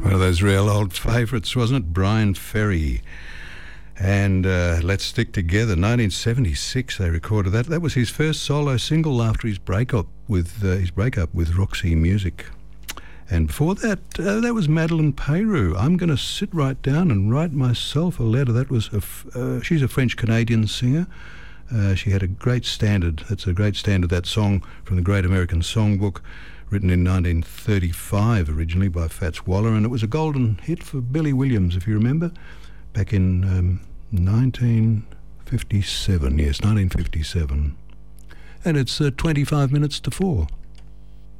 One of those real old favourites, wasn't it? Brian Ferry. And Let's Stick Together, 1976 they recorded that. That was his first solo single after his breakup with Roxy Music. And before that, that was Madeleine Peyroux. I'm going to sit right down and write myself a letter. That was she's a French-Canadian singer. She had a great standard. That's a great standard, that song from the Great American Songbook, written in 1935 originally by Fats Waller, and it was a golden hit for Billy Williams, if you remember, back in 1957. Yes, 1957. And it's 25 minutes to 4.